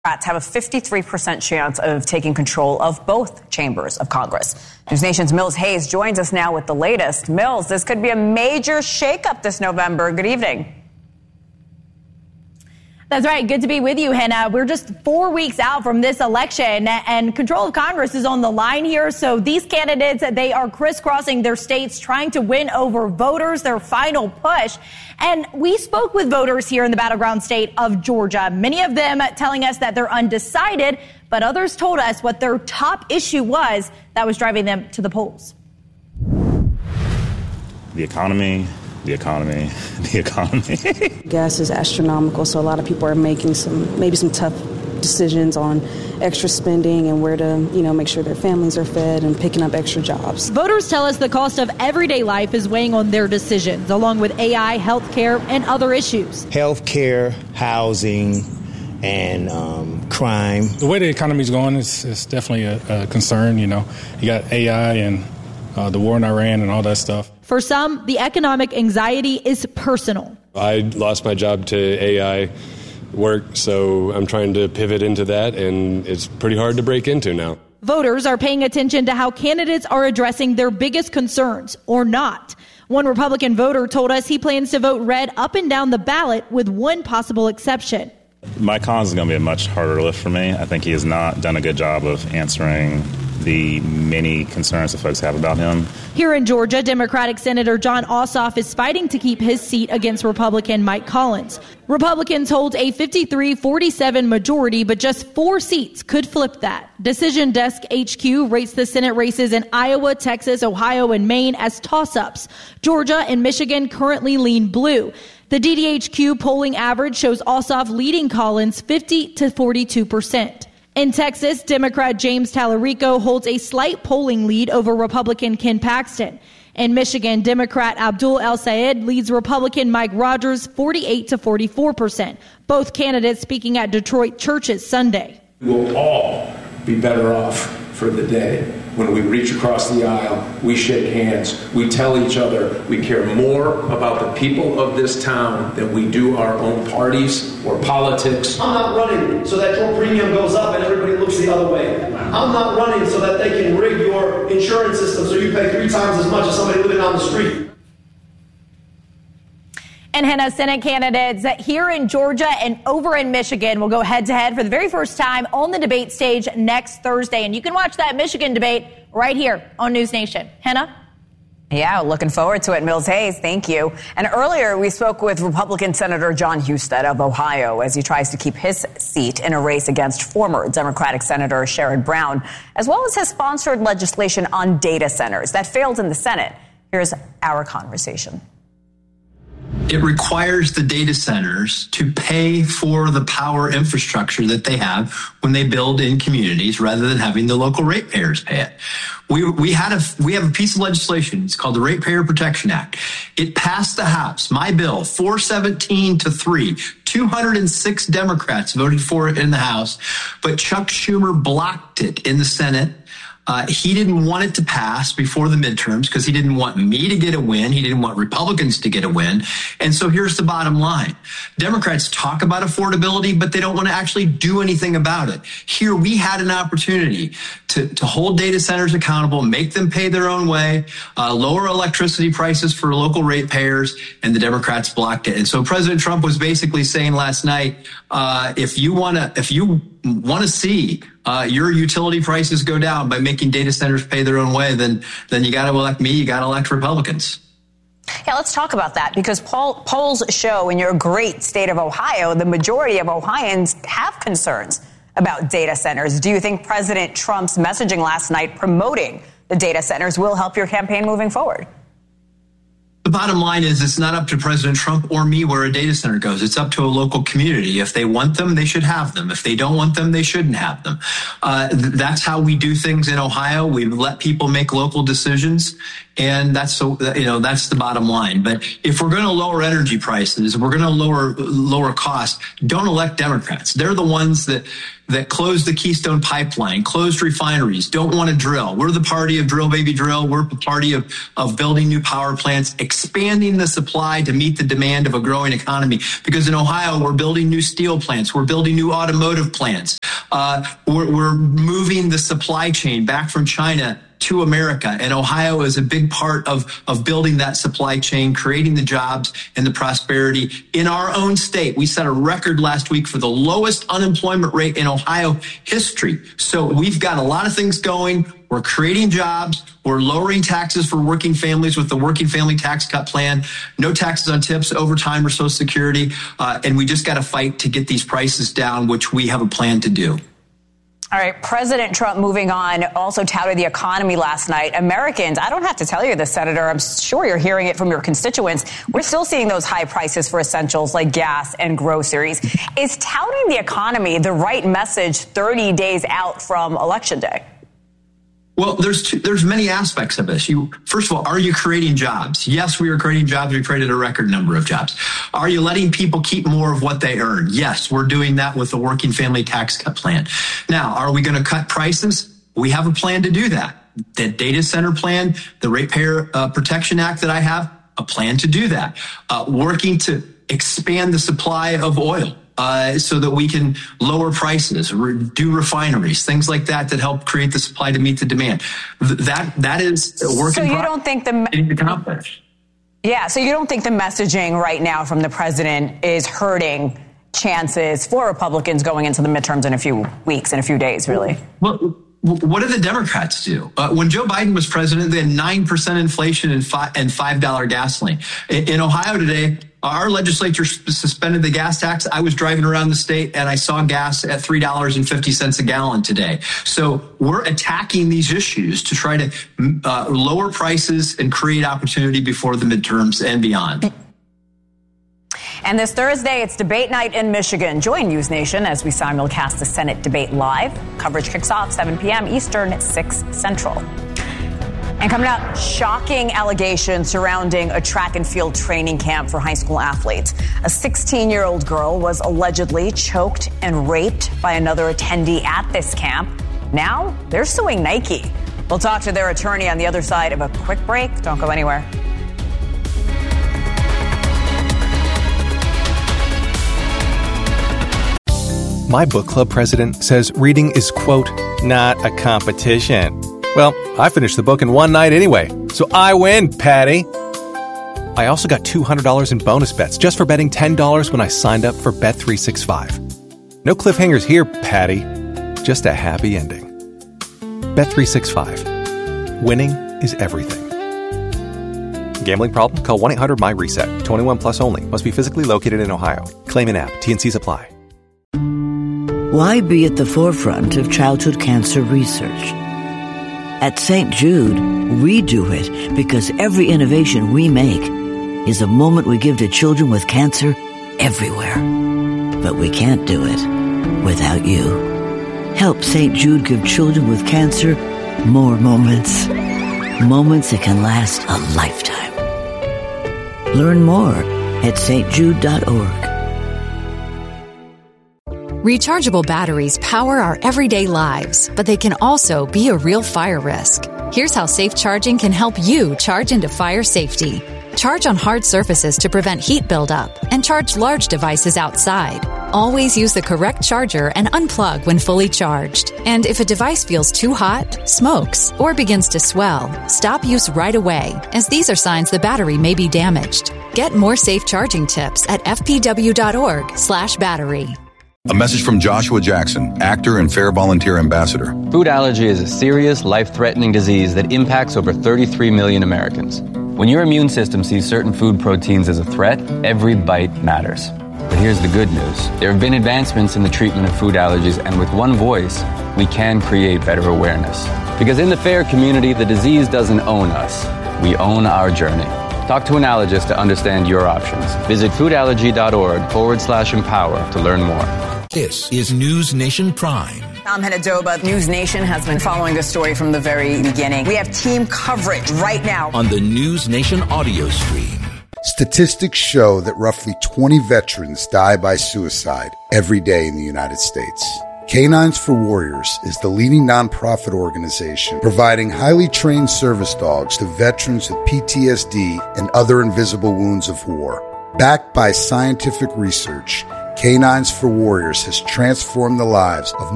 Democrats have a 53% chance of taking control of both chambers of Congress. News Nation's Mills Hayes joins us now with the latest. Mills, this could be a major shakeup this November. Good evening. That's right. Good to be with you, Hannah. We're just 4 weeks out from this election, and control of Congress is on the line here. So these candidates, they are crisscrossing their states, trying to win over voters, their final push. And we spoke with voters here in the battleground state of Georgia, many of them telling us that they're undecided, but others told us what their top issue was that was driving them to the polls. The economy. Gas is astronomical, so a lot of people are making maybe some tough decisions on extra spending and where to, make sure their families are fed and picking up extra jobs. Voters tell us the cost of everyday life is weighing on their decisions, along with AI, healthcare, and other issues. Healthcare, housing, and crime. The way the economy is going is definitely a concern. You got AI and the war in Iran and all that stuff. For some, the economic anxiety is personal. I lost my job to AI work, so I'm trying to pivot into that, and it's pretty hard to break into now. Voters are paying attention to how candidates are addressing their biggest concerns, or not. One Republican voter told us he plans to vote red up and down the ballot, with one possible exception. Mike Collins is going to be a much harder lift for me. I think he has not done a good job of answering the many concerns that folks have about him. Here in Georgia, Democratic Senator Jon Ossoff is fighting to keep his seat against Republican Mike Collins. Republicans hold a 53-47 majority, but just 4 seats could flip that. Decision Desk HQ rates the Senate races in Iowa, Texas, Ohio, and Maine as toss-ups. Georgia and Michigan currently lean blue. The DDHQ polling average shows Ossoff leading Collins 50 to 42%. In Texas, Democrat James Tallarico holds a slight polling lead over Republican Ken Paxton. In Michigan, Democrat Abdul El-Sayed leads Republican Mike Rogers 48 to 44%. Both candidates speaking at Detroit churches Sunday. We'll all be better off for the day. When we reach across the aisle, we shake hands, we tell each other we care more about the people of this town than we do our own parties or politics. I'm not running so that your premium goes up and everybody looks the other way. I'm not running so that they can rig your insurance system so you pay 3 times as much as somebody living on the street. And Hannah, Senate candidates here in Georgia and over in Michigan will go head-to-head for the very first time on the debate stage next Thursday. And you can watch that Michigan debate right here on News Nation. Hannah? Yeah, looking forward to it. Mills Hayes, thank you. And earlier we spoke with Republican Senator Jon Husted of Ohio as he tries to keep his seat in a race against former Democratic Senator Sherrod Brown, as well as his sponsored legislation on data centers that failed in the Senate. Here's our conversation. It requires the data centers to pay for the power infrastructure that they have when they build in communities rather than having the local ratepayers pay it. We have a piece of legislation. It's called the Ratepayer Protection Act. It passed the House. My bill, 417-3. 206 Democrats voted for it in the House, but Chuck Schumer blocked it in the Senate. He didn't want it to pass before the midterms because he didn't want me to get a win. He didn't want Republicans to get a win. And so here's the bottom line. Democrats talk about affordability, but they don't want to actually do anything about it. Here we had an opportunity to hold data centers accountable, make them pay their own way, lower electricity prices for local ratepayers, and the Democrats blocked it. And so President Trump was basically saying last night, if you want to see your utility prices go down by making data centers pay their own way, then you got to elect me, you got to elect Republicans. Yeah, let's talk about that because polls show in your great state of Ohio, the majority of Ohioans have concerns about data centers. Do you think President Trump's messaging last night promoting the data centers will help your campaign moving forward? The bottom line is it's not up to President Trump or me where a data center goes. It's up to a local community. If they want them, they should have them. If they don't want them, they shouldn't have them. That's how we do things in Ohio. We let people make local decisions, and that's the bottom line. But if we're going to lower energy prices, we're going to lower costs, don't elect Democrats. They're the ones that closed the Keystone Pipeline, closed refineries, don't want to drill. We're the party of drill, baby, drill. We're the party of building new power plants, expanding the supply to meet the demand of a growing economy. Because in Ohio, we're building new steel plants. We're building new automotive plants. We're moving the supply chain back from China to America. And Ohio is a big part of building that supply chain, creating the jobs and the prosperity in our own state. We set a record last week for the lowest unemployment rate in Ohio history. So we've got a lot of things going. We're creating jobs. We're lowering taxes for working families with the Working Family Tax Cut Plan. No taxes on tips, overtime, or Social Security. And we just got to fight to get these prices down, which we have a plan to do. All right, President Trump, moving on, also touted the economy last night. Americans, I don't have to tell you this, Senator, I'm sure you're hearing it from your constituents. We're still seeing those high prices for essentials like gas and groceries. Is touting the economy the right message 30 days out from Election Day? Well, there's many aspects of this. First of all, are you creating jobs? Yes, we are creating jobs. We created a record number of jobs. Are you letting people keep more of what they earn? Yes, we're doing that with the Working Family Tax Cut Plan. Now, are we going to cut prices? We have a plan to do that. The data center plan, the Ratepayer Protection Act that I have, a plan to do that. Working to expand the supply of oil. So that we can lower prices, do refineries, things like that help create the supply to meet the demand. That is a work in progress. So you don't think Yeah, so you don't think the messaging right now from the president is hurting chances for Republicans going into the midterms in a few weeks, in a few days, really? Well, what did the Democrats do? When Joe Biden was president, they had 9% inflation and $5 gasoline. In Ohio today, our legislature suspended the gas tax. I was driving around the state and I saw gas at $3.50 a gallon today. So we're attacking these issues to try to lower prices and create opportunity before the midterms and beyond. And this Thursday, it's debate night in Michigan. Join News Nation as we simulcast the Senate debate live. Coverage kicks off 7 p.m. Eastern, 6 Central. And coming up, shocking allegations surrounding a track and field training camp for high school athletes. A 16-year-old girl was allegedly choked and raped by another attendee at this camp. Now they're suing Nike. We'll talk to their attorney on the other side of a quick break. Don't go anywhere. My book club president says reading is, quote, not a competition. Well, I finished the book in one night anyway, so I win, Patty. I also got $200 in bonus bets just for betting $10 when I signed up for Bet365. No cliffhangers here, Patty. Just a happy ending. Bet365. Winning is everything. Gambling problem? Call 1-800-MY-RESET. 21 plus only. Must be physically located in Ohio. Claim in app. T&Cs apply. Why be at the forefront of childhood cancer research? At St. Jude, we do it because every innovation we make is a moment we give to children with cancer everywhere. But we can't do it without you. Help St. Jude give children with cancer more moments. Moments that can last a lifetime. Learn more at stjude.org. Rechargeable batteries power our everyday lives, but they can also be a real fire risk. Here's how safe charging can help you charge into fire safety. Charge on hard surfaces to prevent heat buildup, and charge large devices outside. Always use the correct charger and unplug when fully charged. And if a device feels too hot, smokes, or begins to swell, stop use right away, as these are signs the battery may be damaged. Get more safe charging tips at fpw.org/battery. A message from Joshua Jackson, actor and Fair Volunteer Ambassador. Food allergy is a serious, life-threatening disease that impacts over 33 million Americans. When your immune system sees certain food proteins as a threat, every bite matters. But here's the good news. There have been advancements in the treatment of food allergies, and with one voice, we can create better awareness. Because in the FAIR community, the disease doesn't own us. We own our journey. Talk to an allergist to understand your options. Visit foodallergy.org/empower to learn more. This is News Nation Prime. I'm Henadoba. News Nation has been following this story from the very beginning. We have team coverage right now on the News Nation audio stream. Statistics show that roughly 20 veterans die by suicide every day in the United States. Canines for Warriors is the leading nonprofit organization providing highly trained service dogs to veterans with PTSD and other invisible wounds of war. Backed by scientific research, Canines for Warriors has transformed the lives of